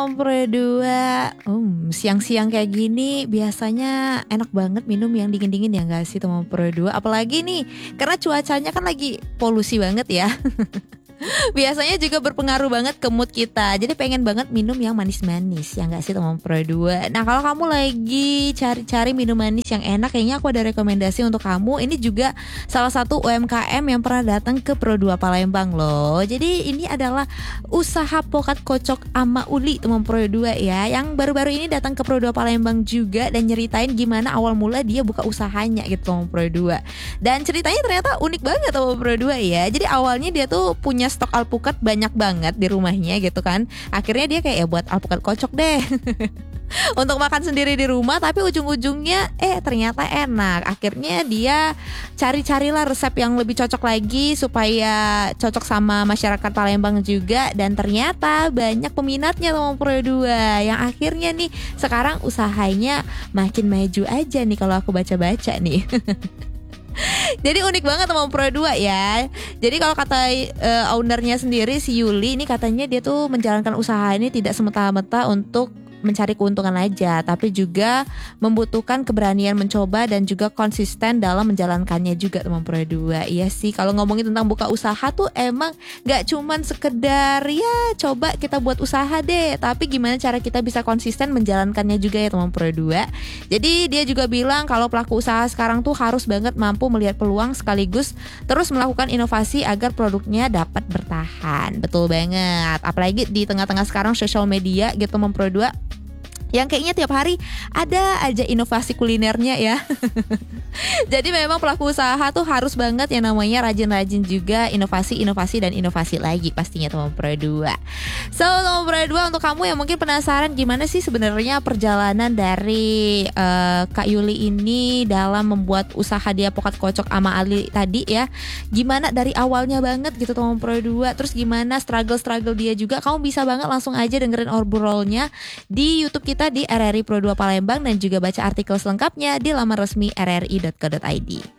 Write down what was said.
teman Pro 2. Siang-siang kayak gini biasanya enak banget minum yang dingin-dingin ya gak sih teman Pro 2? Apalagi nih karena cuacanya kan lagi polusi banget ya. Biasanya juga berpengaruh banget ke mood kita. Jadi pengen banget minum yang manis-manis ya gak sih teman Pro 2. Nah kalau kamu lagi cari-cari minum manis yang enak, kayaknya aku ada rekomendasi untuk kamu. Ini juga salah satu UMKM yang pernah datang ke Pro 2 Palembang loh. Jadi ini adalah usaha Pokat Kocok ama Uli teman Pro 2 ya, yang baru-baru ini datang ke Pro 2 Palembang juga dan nyeritain gimana awal mula dia buka usahanya gitu teman Pro 2. Dan ceritanya ternyata unik banget teman Pro 2 ya. Jadi awalnya dia tuh punya stok alpukat banyak banget di rumahnya gitu kan. Akhirnya dia kayak ya buat alpukat kocok deh. Untuk makan sendiri di rumah, tapi ujung-ujungnya ternyata enak. Akhirnya dia cari-carilah resep yang lebih cocok lagi supaya cocok sama masyarakat Palembang juga. Dan ternyata banyak peminatnya teman Pro 2, yang akhirnya nih sekarang usahanya makin maju aja nih kalau aku baca-baca nih. Jadi unik banget teman Pro 2 ya. Jadi kalau kata ownernya sendiri si Yuli ini, katanya dia tuh menjalankan usaha ini tidak semata-mata untuk mencari keuntungan aja, tapi juga membutuhkan keberanian mencoba dan juga konsisten dalam menjalankannya juga teman Pro 2. Iya sih, kalau ngomongin tentang buka usaha tuh emang gak cuman sekedar ya coba kita buat usaha deh, tapi gimana cara kita bisa konsisten menjalankannya juga ya teman Pro 2. Jadi dia juga bilang kalau pelaku usaha sekarang tuh harus banget mampu melihat peluang sekaligus terus melakukan inovasi agar produknya dapat bertahan. Betul banget, apalagi di tengah-tengah sekarang sosial media gitu teman Pro 2, yang kayaknya tiap hari ada aja inovasi kulinernya ya. Jadi memang pelaku usaha tuh harus banget yang namanya rajin-rajin juga, inovasi dan inovasi lagi pastinya teman Pro 2. So teman Pro 2, untuk kamu yang mungkin penasaran gimana sih sebenarnya perjalanan dari Kak Yuli ini dalam membuat usaha dia Pokat Kocok ama Ali tadi ya, gimana dari awalnya banget gitu teman Pro 2, terus gimana struggle dia juga, kamu bisa banget langsung aja dengerin obrolannya di YouTube kita di RRI Pro 2 Palembang, dan juga baca artikel selengkapnya di laman resmi rri.co.id.